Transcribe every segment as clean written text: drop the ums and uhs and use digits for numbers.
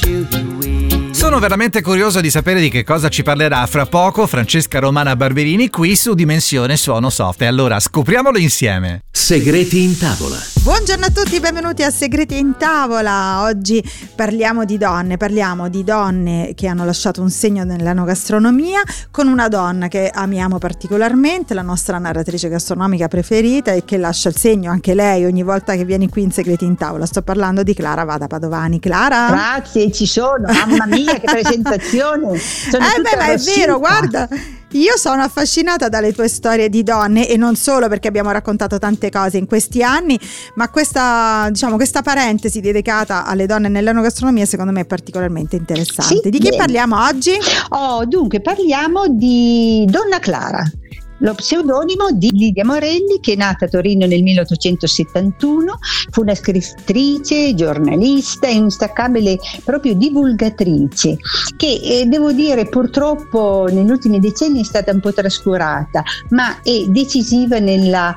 Sono veramente curioso di sapere di che cosa ci parlerà fra poco Francesca Romana Barberini qui su Dimensione Suono Soft. E allora scopriamolo insieme. Segreti in tavola. Buongiorno a tutti, benvenuti a Segreti in tavola. Oggi parliamo di donne che hanno lasciato un segno nell'enogastronomia, con una donna che amiamo particolarmente, la nostra narratrice gastronomica preferita e che lascia il segno anche lei ogni volta che viene qui in Segreti in tavola. Sto parlando di Clara Vada Padovani. Clara? Grazie, ci sono, mamma mia che presentazione. Ma è vero, guarda, io sono affascinata dalle tue storie di donne, e non solo perché abbiamo raccontato tante cose in questi anni, ma questa parentesi dedicata alle donne nell'enogastronomia secondo me è particolarmente interessante. Sì, di chi parliamo oggi? Dunque parliamo di Donna Clara, lo pseudonimo di Lidia Morelli, che è nata a Torino nel 1871, fu una scrittrice, giornalista e instancabile proprio divulgatrice, che devo dire purtroppo negli ultimi decenni è stata un po' trascurata, ma è decisiva nella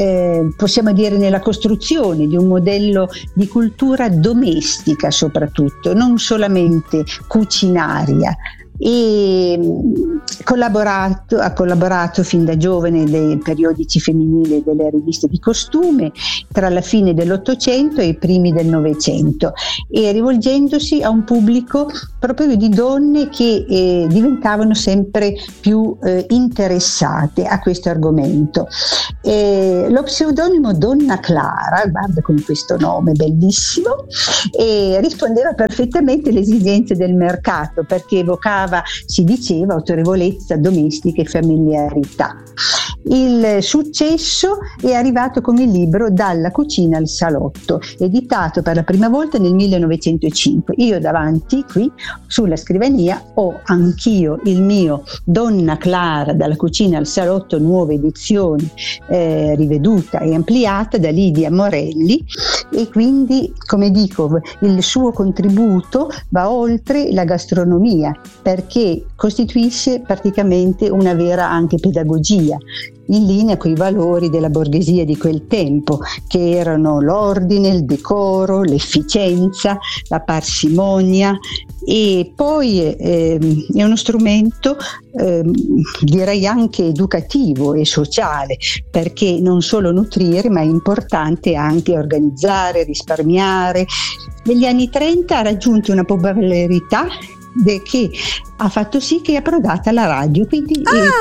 costruzione di un modello di cultura domestica, soprattutto, non solamente cucinaria. E ha collaborato fin da giovane nei periodici femminili delle riviste di costume tra la fine dell'Ottocento e i primi del Novecento, e rivolgendosi a un pubblico proprio di donne che diventavano sempre più interessate a questo argomento. Lo pseudonimo Donna Clara, guarda, con questo nome bellissimo, rispondeva perfettamente alle esigenze del mercato, perché evocava, si diceva, autorevolezza domestica e familiarità. Il successo è arrivato con il libro Dalla cucina al salotto, editato per la prima volta nel 1905. Io davanti qui sulla scrivania ho anch'io il mio Donna Clara, dalla cucina al salotto, nuova edizione, riveduta e ampliata da Lidia Morelli, e quindi, come dico, il suo contributo va oltre la gastronomia, perché costituisce praticamente una vera anche pedagogia, in linea con i valori della borghesia di quel tempo, che erano l'ordine, il decoro, l'efficienza, la parsimonia. E poi è uno strumento direi anche educativo e sociale, perché non solo nutrire, ma è importante anche organizzare, risparmiare. Negli anni 30 ha raggiunto una popolarità che ha fatto sì che è approdata alla radio, quindi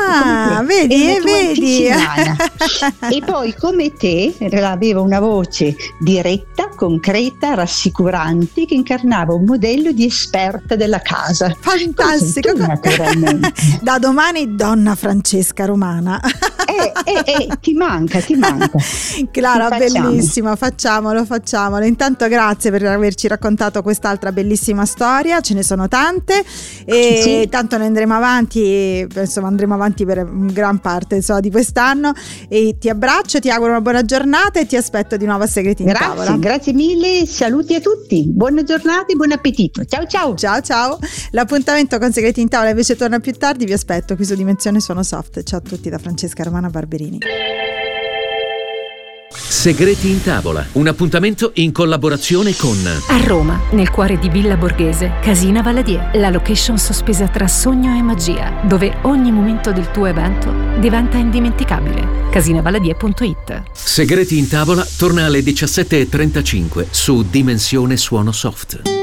vedi. E poi, come te, aveva una voce diretta, concreta, rassicurante, che incarnava un modello di esperta della casa. Fantastico. Naturalmente. Da domani Donna Francesca Romana. Ti manca. Clara, bellissima, facciamolo. Intanto grazie per averci raccontato quest'altra bellissima storia, ce ne sono tante, e sì, tanto ne andremo avanti per gran parte di quest'anno, e ti abbraccio, ti auguro una buona giornata e ti aspetto di nuovo a Segreti in tavola. Grazie mille, saluti a tutti, buona giornata e buon appetito. Ciao. L'appuntamento con Segreti in tavola invece torna più tardi, vi aspetto qui su Dimensione Suono Soft. Ciao a tutti da Francesca Romana Barberini. Segreti in tavola, un appuntamento in collaborazione con A Roma, nel cuore di Villa Borghese, Casina Valadier, la location sospesa tra sogno e magia, dove ogni momento del tuo evento diventa indimenticabile. Casinavaladier.it. Segreti in tavola torna alle 17:35 su Dimensione Suono Soft.